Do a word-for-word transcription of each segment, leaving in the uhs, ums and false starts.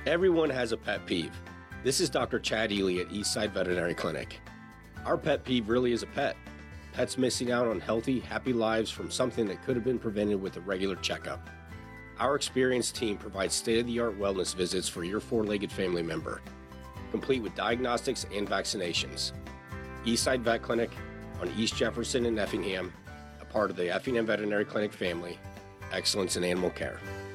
Everyone has a pet peeve. This is Doctor Chad Ely at Eastside Veterinary Clinic. Our pet peeve really is a pet. Pets missing out on healthy, happy lives from something that could have been prevented with a regular checkup. Our experienced team provides state-of-the-art wellness visits for your four-legged family member, complete with diagnostics and vaccinations. Eastside Vet Clinic on East Jefferson in Effingham, a part of the Effingham Veterinary Clinic family. Excellence in animal care.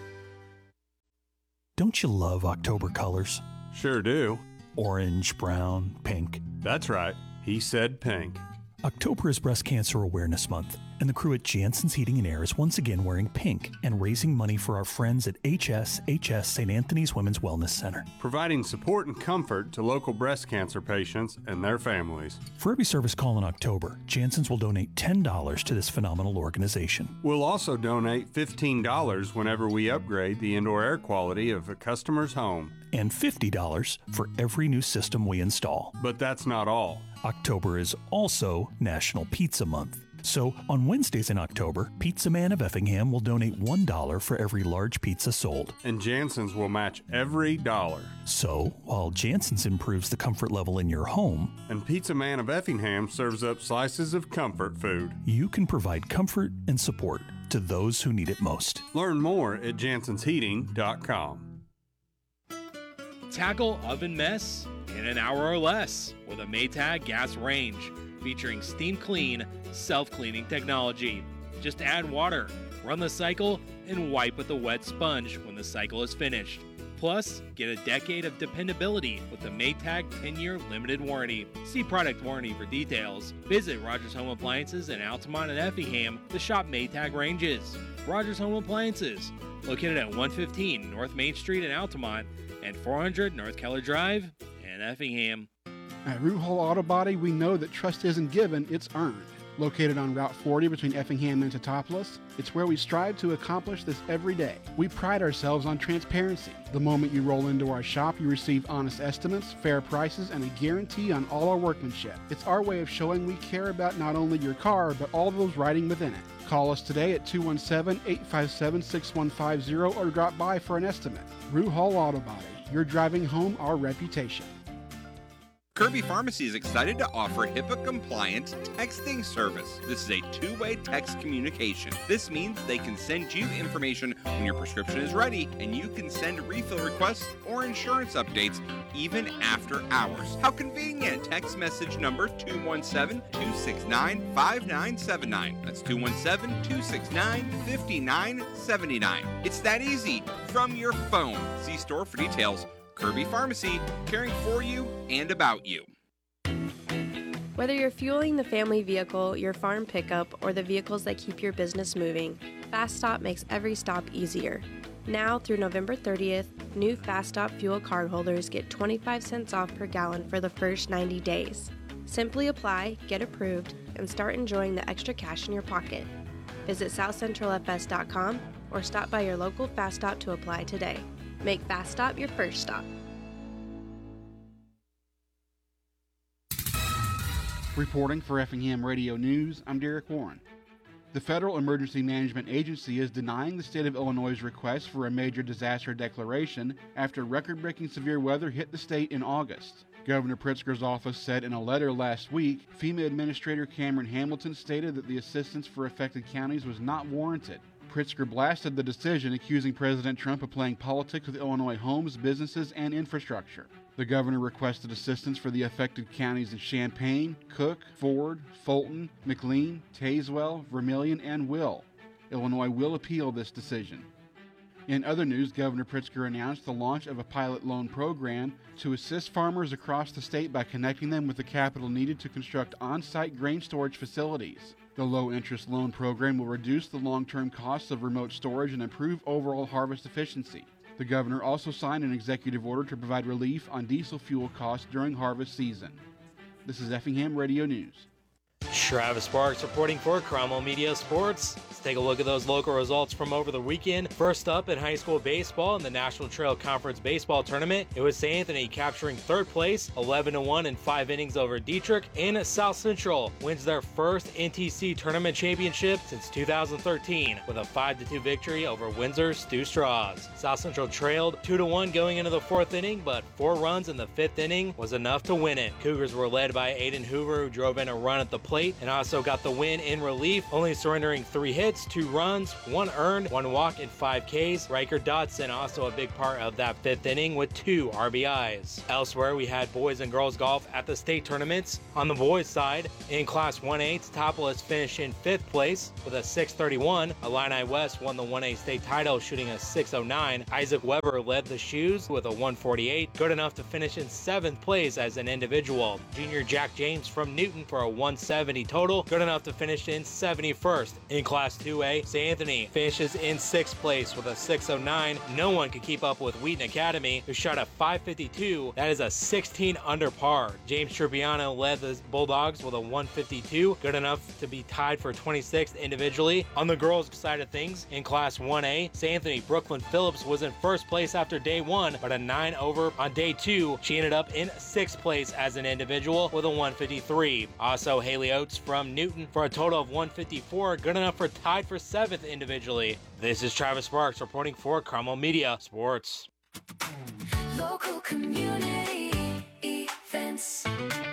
Don't you love October colors? Sure do. Orange, brown, pink. That's right. He said pink. October is Breast Cancer Awareness Month, and the crew at Jansen's Heating and Air is once again wearing pink and raising money for our friends at H S H S Saint Anthony's Women's Wellness Center, providing support and comfort to local breast cancer patients and their families. For every service call in October, Jansen's will donate ten dollars to this phenomenal organization. We'll also donate fifteen dollars whenever we upgrade the indoor air quality of a customer's home. And fifty dollars for every new system we install. But that's not all. October is also National Pizza Month. So on Wednesdays in October, Pizza Man of Effingham will donate one dollar for every large pizza sold. And Jansen's will match every dollar. So while Jansen's improves the comfort level in your home, and Pizza Man of Effingham serves up slices of comfort food, you can provide comfort and support to those who need it most. Learn more at jansens heating dot com. Tackle oven mess in an hour or less with a Maytag gas range featuring steam clean, self-cleaning technology. Just add water, run the cycle, and wipe with a wet sponge when the cycle is finished. Plus, get a decade of dependability with the Maytag ten-year limited warranty. See product warranty for details. Visit Rogers Home Appliances in Altamont and Effingham to shop Maytag ranges. Rogers Home Appliances, located at one fifteen North Main Street in Altamont and four hundred North Keller Drive in Effingham. At Root Hall Auto Body, we know that trust isn't given, it's earned. Located on Route forty between Effingham and Teutopolis, it's where we strive to accomplish this every day. We pride ourselves on transparency. The moment you roll into our shop, you receive honest estimates, fair prices, and a guarantee on all our workmanship. It's our way of showing we care about not only your car, but all those riding within it. Call us today at two one seven, eight five seven, six one five zero or drop by for an estimate. Root Hall Auto Body. You're driving home our reputation. Kirby Pharmacy is excited to offer HIPAA-compliant texting service. This is a two-way text communication. This means they can send you information when your prescription is ready, and you can send refill requests or insurance updates even after hours. How convenient! Text message number two one seven, two six nine, five nine seven nine. That's two one seven, two six nine, five nine seven nine. It's that easy from your phone. See store for details. Kirby Pharmacy, caring for you and about you. Whether you're fueling the family vehicle, your farm pickup, or the vehicles that keep your business moving, Fast Stop makes every stop easier. Now through November thirtieth, new Fast Stop fuel cardholders get twenty-five cents off per gallon for the first ninety days. Simply apply, get approved, and start enjoying the extra cash in your pocket. Visit south central f s dot com or stop by your local Fast Stop to apply today. Make Fast Stop your first stop. Reporting for Effingham Radio News, I'm Derek Warren. The Federal Emergency Management Agency is denying the state of Illinois' request for a major disaster declaration after record-breaking severe weather hit the state in August. Governor Pritzker's office said in a letter last week, FEMA Administrator Cameron Hamilton stated that the assistance for affected counties was not warranted. Pritzker blasted the decision, accusing President Trump of playing politics with Illinois homes, businesses, and infrastructure. The governor requested assistance for the affected counties of Champaign, Cook, Ford, Fulton, McLean, Tazewell, Vermilion, and Will. Illinois will appeal this decision. In other news, Governor Pritzker announced the launch of a pilot loan program to assist farmers across the state by connecting them with the capital needed to construct on-site grain storage facilities. The low-interest loan program will reduce the long-term costs of remote storage and improve overall harvest efficiency. The governor also signed an executive order to provide relief on diesel fuel costs during harvest season. This is Effingham Radio News. Travis Sparks reporting for Cromwell Media Sports. Let's take a look at those local results from over the weekend. First up in high school baseball in the National Trail Conference Baseball Tournament, it was Saint Anthony capturing third place, eleven to one in five innings over Dietrich, and South Central wins their first N T C tournament championship since two thousand thirteen with a five to two victory over Windsor's Stu Straws. South Central trailed two to one going into the fourth inning, but four runs in the fifth inning was enough to win it. Cougars were led by Aiden Hoover, who drove in a run at the plate and also got the win in relief, only surrendering three hits, two runs, one earned, one walk, and five Ks. Riker Dodson also a big part of that fifth inning with two R B Is. Elsewhere, we had boys and girls golf at the state tournaments. On the boys side, in Class one A, Topolis finished in fifth place with a six thirty-one. Illini West won the one A state title shooting a six oh nine. Isaac Weber led the Shoes with a one forty-eight, good enough to finish in seventh place as an individual. Junior Jack James from Newton for a one seventy total, good enough to finish in seventy-first. In Class two A, Saint Anthony finishes in sixth place with a six oh nine. No one could keep up with Wheaton Academy, who shot a five fifty-two. That is a sixteen under par. James Tribbiano led the Bulldogs with a one fifty-two, good enough to be tied for twenty-sixth individually. On the girls' side of things, in Class one A, Saint Anthony Brooklyn Phillips was in first place after day one, but a nine over on day two. She ended up in sixth place as an individual with a one fifty-three. Also, Haley Oates from Newton for a total of one fifty-four, good enough for tied for seventh individually. This is Travis Sparks reporting for Cromwell Media Sports. Local community events.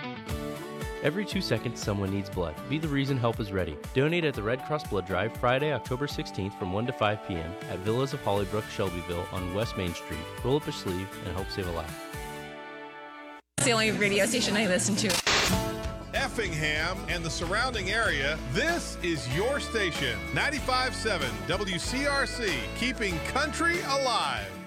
Every two seconds, someone needs blood. Be the reason help is ready. Donate at the Red Cross Blood Drive Friday, October sixteenth from one to five p.m. at Villas of Hollybrook, Shelbyville on West Main Street. Roll up a sleeve and help save a life. It's the only radio station I listen to. Effingham and the surrounding area, this is your station. ninety-five point seven W C R C, keeping country alive.